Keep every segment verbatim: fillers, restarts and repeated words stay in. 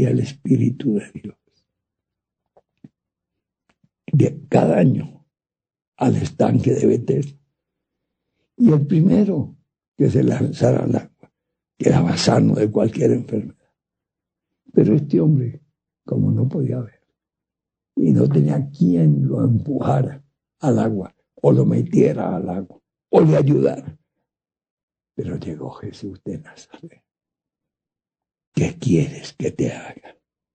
envía el Espíritu de Dios de cada año al estanque de Bethesda. Y el primero que se lanzara al agua quedaba sano de cualquier enfermedad. Pero este hombre, como no podía ver y no tenía quien lo empujara al agua o lo metiera al agua o le ayudara, pero llegó Jesús de Nazaret. ¿Qué quieres que te haga?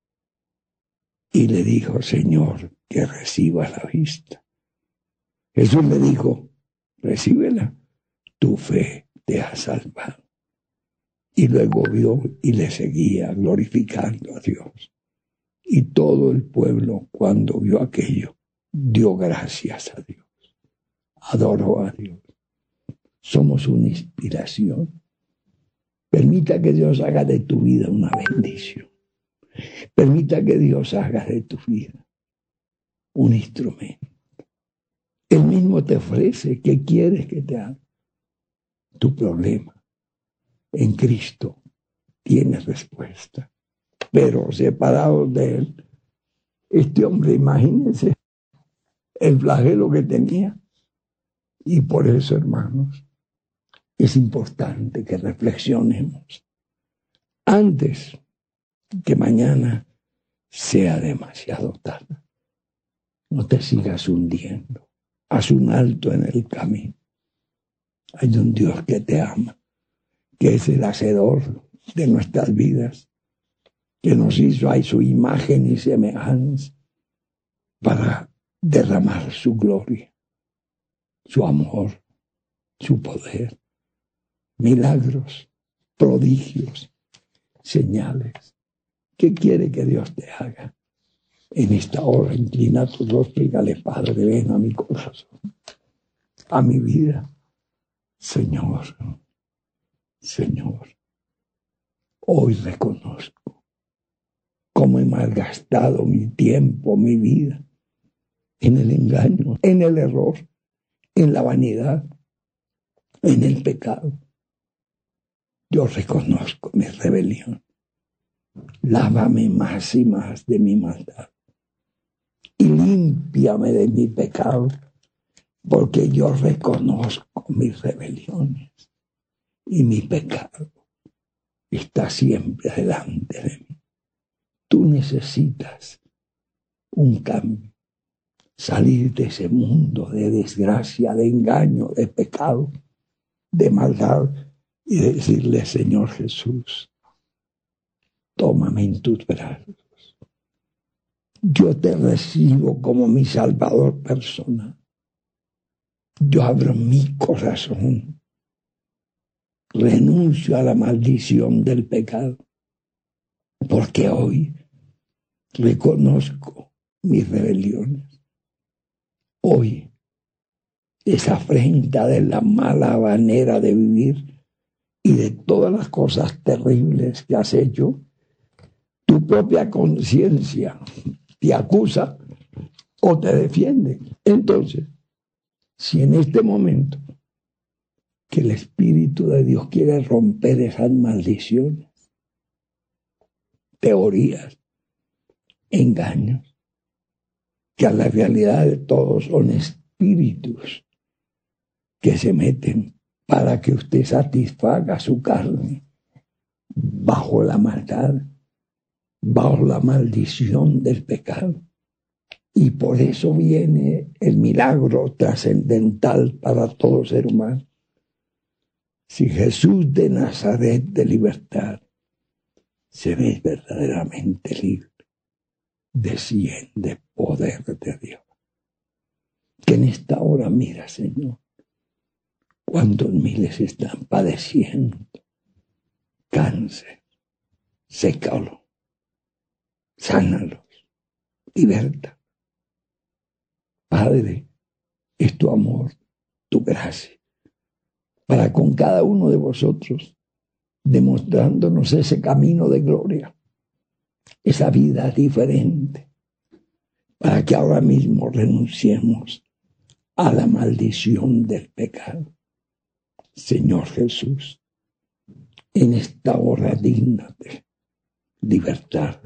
Y le dijo: Señor, que reciba la vista. Jesús le dijo: recíbela, tu fe te ha salvado. Y luego vio y le seguía glorificando a Dios. Y todo el pueblo, cuando vio aquello, dio gracias a Dios, adoró a Dios. Somos una inspiración. Permita que Dios haga de tu vida una bendición. Permita que Dios haga de tu vida un instrumento. Él mismo te ofrece. ¿Qué quieres que te haga? Tu problema en Cristo tiene respuesta. Pero separados de Él, este hombre, imagínense el flagelo que tenía. Y por eso, hermanos, es importante que reflexionemos antes que mañana sea demasiado tarde. No te sigas hundiendo. Haz un alto en el camino. Hay un Dios que te ama, que es el hacedor de nuestras vidas, que nos hizo a su imagen y semejanza para derramar su gloria, su amor, su poder, milagros, prodigios, señales. ¿Qué quiere que Dios te haga? En esta hora, inclina tu rostro y dígale: Padre, ven a mi corazón, a mi vida. Señor, Señor, hoy reconozco cómo he malgastado mi tiempo, mi vida, en el engaño, en el error, en la vanidad, en el pecado. Yo reconozco mi rebelión. Lávame más y más de mi maldad y límpiame de mi pecado, porque yo reconozco mis rebeliones y mi pecado está siempre delante de mí. Tú necesitas un cambio, salir de ese mundo de desgracia, de engaño, de pecado, de maldad, y decirle: Señor Jesús, tómame en tus brazos. Yo te recibo como mi Salvador personal. Yo abro mi corazón. Renuncio a la maldición del pecado, porque hoy reconozco mis rebeliones. Hoy, esa afrenta de la mala manera de vivir y de todas las cosas terribles que has hecho, tu propia conciencia te acusa o te defiende. Entonces, si en este momento que el Espíritu de Dios quiere romper esas maldiciones, teorías, engaños, que a la realidad de todos son espíritus que se meten para que usted satisfaga su carne bajo la maldad, bajo la maldición del pecado. Y por eso viene el milagro trascendental para todo ser humano. Si Jesús de Nazaret de libertad se ve verdaderamente libre, desciende poder de Dios. Que en esta hora, mira, Señor, cuántos miles están padeciendo cáncer, sécalo, sánalos, liberta. Padre, es tu amor, tu gracia, para con cada uno de vosotros, demostrándonos ese camino de gloria, esa vida diferente, para que ahora mismo renunciemos a la maldición del pecado. Señor Jesús, en esta hora dígnate libertad